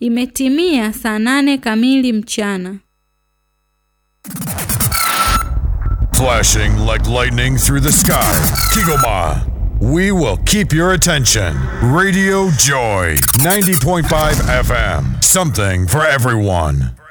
Imetimia saa 8 kamili mchana. Flashing like lightning through the sky. Kigoma. We will keep your attention. Radio Joy, 90.5 FM. Something for everyone.